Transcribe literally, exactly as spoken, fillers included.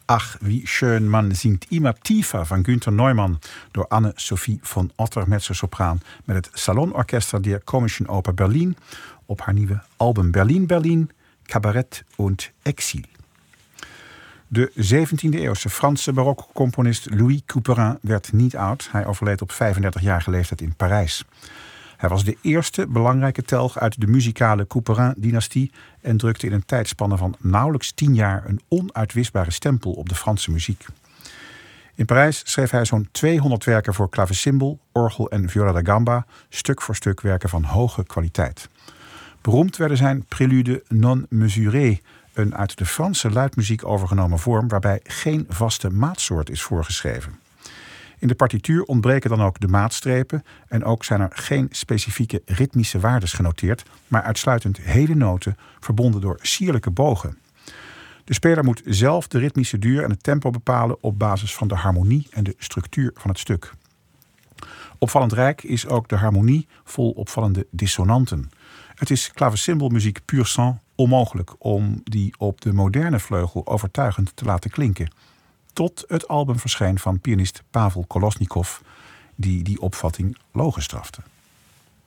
Ach, wie schön man zingt immer tiefer van Günther Neumann door Anne-Sophie von Otter, mezzo-sopraan, met het Salonorchester der Komischen Oper Berlin op haar nieuwe album Berlin Berlin, Cabaret und Exil. De zeventiende-eeuwse Franse barokcomponist Louis Couperin werd niet oud. Hij overleed op vijfendertigjarige leeftijd in Parijs. Hij was de eerste belangrijke telg uit de muzikale Couperin-dynastie en drukte in een tijdspanne van nauwelijks tien jaar een onuitwisbare stempel op de Franse muziek. In Parijs schreef hij zo'n tweehonderd werken voor klavecimbal, orgel en viola da gamba, stuk voor stuk werken van hoge kwaliteit. Beroemd werden zijn prélude non mesuré, een uit de Franse luidmuziek overgenomen vorm waarbij geen vaste maatsoort is voorgeschreven. In de partituur ontbreken dan ook de maatstrepen en ook zijn er geen specifieke ritmische waardes genoteerd, maar uitsluitend hele noten verbonden door sierlijke bogen. De speler moet zelf de ritmische duur en het tempo bepalen op basis van de harmonie en de structuur van het stuk. Opvallend rijk is ook de harmonie vol opvallende dissonanten. Het is klavecimbalmuziek pur sang onmogelijk om die op de moderne vleugel overtuigend te laten klinken. Tot het album verscheen van pianist Pavel Kolosnikov, die die opvatting logenstrafte.